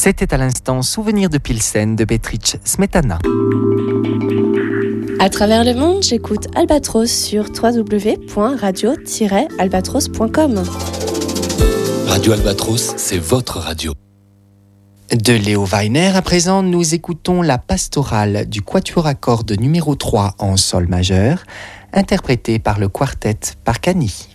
C'était à l'instant Souvenir de Pilsen de Beatrice Smetana. À travers le monde, j'écoute Albatros sur www.radio-albatros.com. Radio Albatros, c'est votre radio. De Léo Weiner, à présent, nous écoutons la pastorale du quatuor à cordes numéro 3 en sol majeur, interprétée par le quartet Parcani.